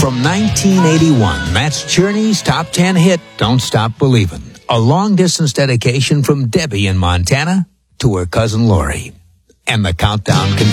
From 1981, that's Journey's top 10 hit, Don't Stop Believin'. A long-distance dedication from Debbie in Montana to her cousin Lori. And the countdown continues.